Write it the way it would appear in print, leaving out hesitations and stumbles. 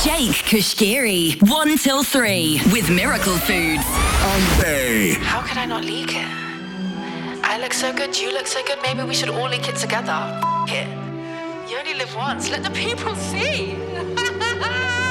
Jake Kashgiri, 1 till 3 with Miracle Foods. Bay. How could I not leak it? I look so good, you look so good, maybe we should all leak it together. F it. You only live once, let the people see.